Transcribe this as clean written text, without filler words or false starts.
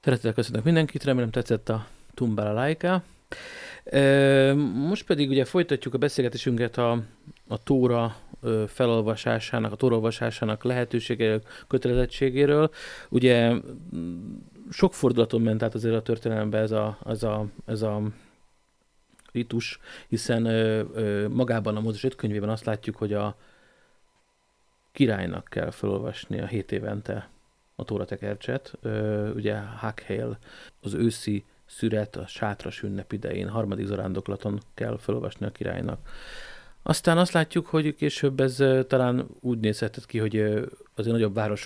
Szeretettel köszönök mindenkit, remélem tetszett a Tumbalalaika. Most pedig ugye folytatjuk a beszélgetésünket a Tóra felolvasásának, a Tóra olvasásának lehetőségéről, kötelezettségéről. Ugye sok fordulaton ment át azért a történelembe ez a ritus, hiszen magában a Mózes 5 könyvében azt látjuk, hogy a királynak kell felolvasni a 7 évente a Tóratekercset. Ugye Hakhél, az őszi szüret, a sátras ünnep idején, harmadik zarándoklaton kell felolvasni a királynak. Aztán azt látjuk, hogy később ez talán úgy nézhetett ki, hogy azért nagyobb városok